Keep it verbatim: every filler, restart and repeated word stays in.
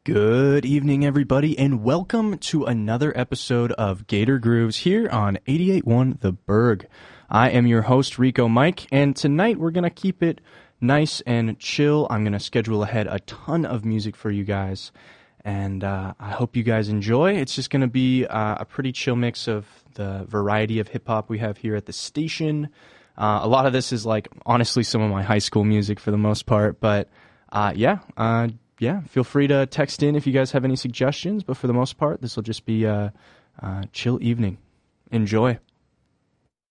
Good evening, everybody, and welcome to another episode of Gator Grooves here on eighty-eight point one The Berg. I am your host, Rico Mike, and tonight we're going to keep it nice and chill. I'm going to schedule ahead a ton of music for you guys, and uh, I hope you guys enjoy. It's just going to be uh, a pretty chill mix of the variety of hip-hop we have here at the station. Uh, a lot of this is, like, honestly, some of my high school music for the most part, but uh, yeah, uh Yeah, feel free to text in if you guys have any suggestions, but for the most part, this will just be a, a chill evening. Enjoy.